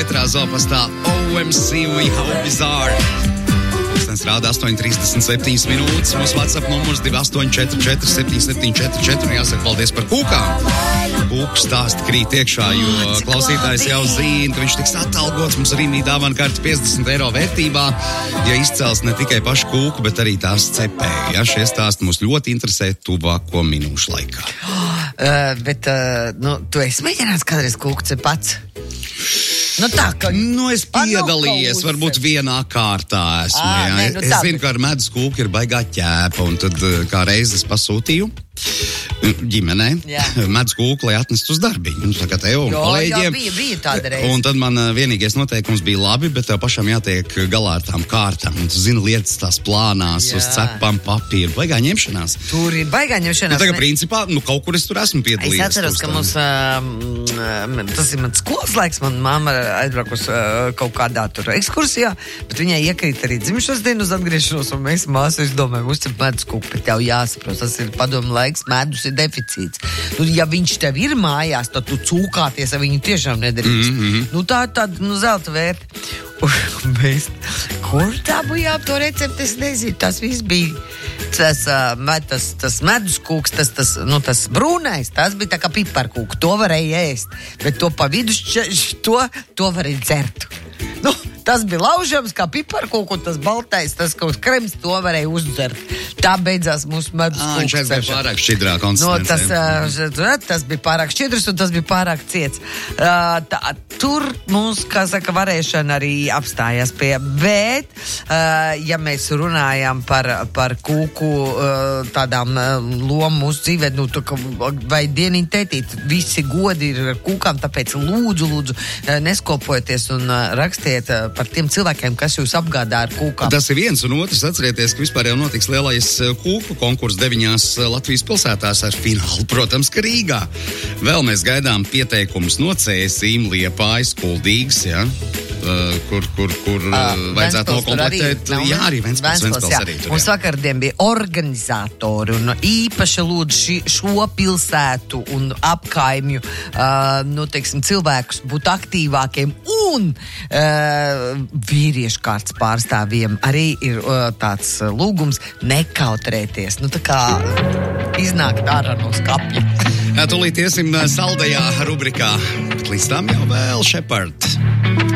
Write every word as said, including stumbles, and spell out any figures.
ētrā Zopastā O M C We How Bizarre. Pulkstens rāda astoņi trīsdesmit septiņas minūtes. Mūsu WhatsApp numurs divi astoņi četri četri septiņi septiņi četri četri. Un jāsaka paldies par kūkām. Kūku stāsti krīt iekšā, jo klausītājs jau zina, ka viņš tiks atalgots. Mums arī dāvana karta piecdesmit eiro vērtībā, ja izcels ne tikai pašu kūku, bet arī tās cepēju. Ja šie stāsti mūs ļoti interesē tuvāko minūšu laikā. Uh, bet, uh, nu, tu esi mēģinājis kādreiz kūku cep pats? Nu tā, ka... Nu, es piedalījies, varbūt vienā kārtā esmu, à, jā. Nē, nu es tā, zinu, ka ar medus kūku ir baigā ķēpa, un tad kā reizes pasūtīju ģimenē medus kūku, lai atnestu uz darbiņu. Tā kā tev un jo, kolēģiem. Jā, bija, bija tāda reize. Un tad man vienīgais noteikums bija labi, bet tev pašam jātiek galā ar tām kārtām. Un tu zini lietas tās plānās, jā. Uz cepām papīru. Baigā ņemšanās. Tur ir baigā ņemšanās. Nu, tagad, ne... principā, nu, kaut kur es tur esmu piedalījies. Es atceros, ka mums, uh, tas ir mans skolas laiks, man mamma aizbraukus uh, kaut kādā tur ekskursijā, bet viņai iekrīt arī dzimšanas dienu uz atgriešanos, un mēs māsu, es domāju, uzcep medus kūku, bet jau jāsaprot, tas ir padomu laiks, medus ir deficīts. Nu, ja viņš tev ir mājās, tad tu cūkāties, ja viņu tiešām nedarīs. Mm-hmm. Nu, tā ir tāda, nu, zelta vērta. Un mēs, kur dabujām to recepti, es nezinu, tas viss bija. Tas, tas, tas medus kūks, tas, tas, nu, tas brūnais, tas bija tā kā piparkūks, to varēja ēst, bet to pa vidu, to, to varēja dzert. Nu, tas bija laužams kā piparkūks, un tas baltais, tas kaut krems, to varēja uzdzert. Tā beidzās mūsu medus kūks. Viņš šeit bija pārāk šķidrā konsistencē. No, tas, tas bija pārāk šķidrs, un tas bija pārāk ciets. Uh, tā, tur mums, kā saka, varēšana arī apstājās pie, bet, uh, ja mēs runājam par, par kūku uh, tādām uh, lomu mūsu dzīvē, nu, tu, vai dieniņ tētīt, visi godi ir ar kūkām, tāpēc lūdzu, lūdzu, uh, neskopojieties un uh, rakstiet uh, par tiem cilvēkiem, kas jūs apgādā ar kūkām. Tas ir viens, un otrs, atcerieties, ka vispār jau notiks lielais kūku konkurss deviņās Latvijas pilsētās ar finālu, protams, ka Rīgā. Vēl mēs gaidām pieteikumus no Cēsīm, Liepājas, Kuldīgas, ja? Uh, kur, kur, kur uh, vajadzētu nokomplektēt. Arī, jā, arī Ventspils, Ventspils arī tur. Mums vakardien bija organizatori un īpaši lūdzu ši, šo pilsētu un apkaimju, uh, nu, teiksim, cilvēkus būt aktīvākiem un uh, vīriešu kārtas pārstāvjiem arī ir uh, tāds uh, lūgums nekautrēties. Nu, tā kā iznākt ārā no skapja. Jā, tūlīt iesim saldajā rubrikā, bet līdz tam jau vēl Shepherd.